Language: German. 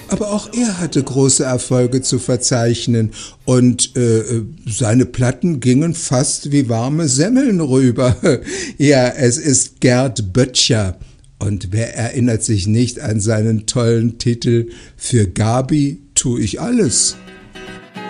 Aber auch er hatte große Erfolge zu verzeichnen und seine Platten gingen fast wie warme Semmeln rüber. Ja, es ist Gerd Böttcher. Und wer erinnert sich nicht an seinen tollen Titel „Für Gabi tu ich alles"?